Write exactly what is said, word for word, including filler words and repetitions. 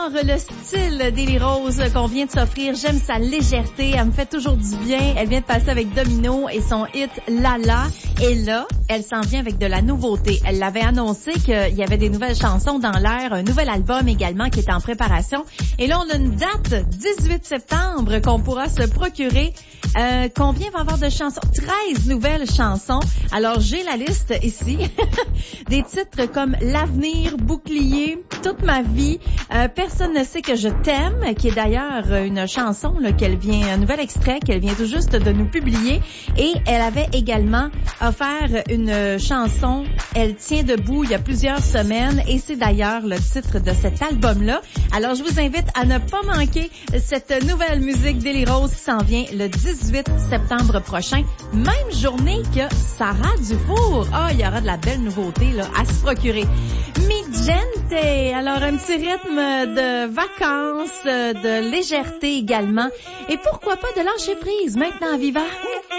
Le style d'Élie Rose qu'on vient de s'offrir, j'aime sa légèreté, elle me fait toujours du bien. Elle vient de passer avec Domino et son hit Lala. Et là, elle s'en vient avec de la nouveauté. Elle l'avait annoncé qu'il y avait des nouvelles chansons dans l'air, un nouvel album également qui est en préparation. Et là, on a une date, dix-huit septembre, qu'on pourra se procurer. Euh, combien va avoir de chansons? treize nouvelles chansons. Alors, j'ai la liste ici. Des titres comme L'avenir, Bouclier, Toute ma vie, euh, Personne ne sait que je t'aime, qui est d'ailleurs une chanson là, qu'elle vient, un nouvel extrait qu'elle vient tout juste de nous publier. Et elle avait également offert une chanson, Elle tient debout, il y a plusieurs semaines. Et c'est d'ailleurs le titre de cet album-là. Alors, je vous invite à ne pas manquer cette nouvelle musique d'Élie Rose qui s'en vient le dix-huit septembre prochain. Même journée que Sarah Dufour. Ah, oh, il y aura de la belle nouveauté là à se procurer. Mi gente. Alors, un petit rythme de vacances, de légèreté également. Et pourquoi pas de lâcher prise maintenant, Viva?